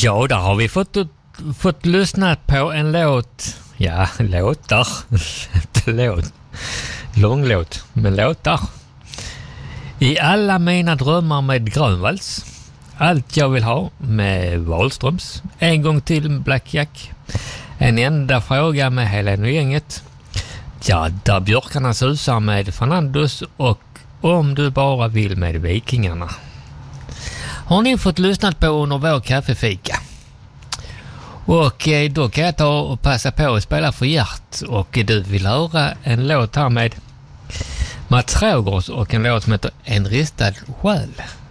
Ja, där har vi fått lyssna på en låt. Ja, låtar. Inte låt. Långlåt, men låtar. I alla mina drömmar med Grönvalls. Allt jag vill ha med Wahlströms. En gång till Black Jack. En enda fråga med Helen och gänget. Ja, där björkarna susar med Fernandos och Om du bara vill med Vikingarna. Har ni fått lyssnat på under vår kaffefika? Och då kan jag ta och passa på att spela för Gert. Och du vill höra en låt här med Mats Rågårds och en låt som heter En ristad själ.